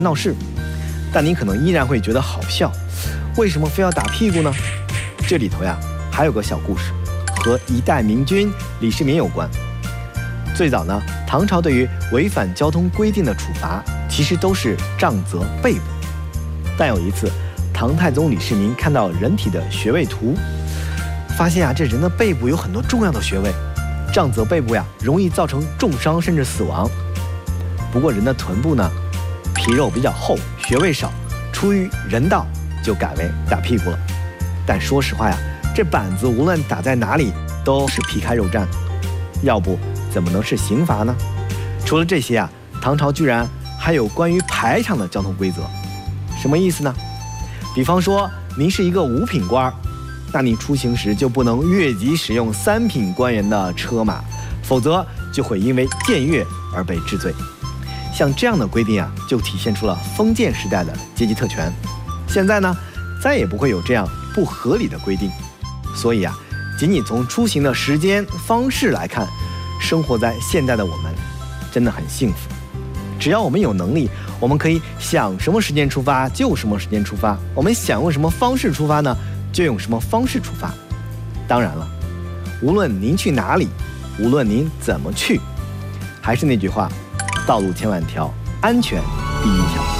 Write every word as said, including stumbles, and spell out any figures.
闹事，但你可能依然会觉得好笑。为什么非要打屁股呢？这里头呀还有个小故事，和一代明君李世民有关。最早呢，唐朝对于违反交通规定的处罚，其实都是杖责背部。但有一次，唐太宗李世民看到人体的穴位图，发现啊，这人的背部有很多重要的穴位，杖责背部呀，容易造成重伤甚至死亡。不过人的臀部呢，皮肉比较厚，穴位少，出于人道，就改为打屁股了。但说实话呀，这板子无论打在哪里，都是皮开肉绽，要不怎么能是刑罚呢？除了这些啊，唐朝居然还有关于排场的交通规则。什么意思呢？比方说，您是一个五品官，那你出行时就不能越级使用三品官员的车马，否则就会因为僭越而被治罪。像这样的规定啊，就体现出了封建时代的阶级特权。现在呢，再也不会有这样不合理的规定。所以啊，仅仅从出行的时间方式来看，生活在现代的我们真的很幸福。只要我们有能力，我们可以想什么时间出发就什么时间出发，我们想用什么方式出发呢，就用什么方式出发。当然了，无论您去哪里，无论您怎么去，还是那句话，道路千万条，安全第一条。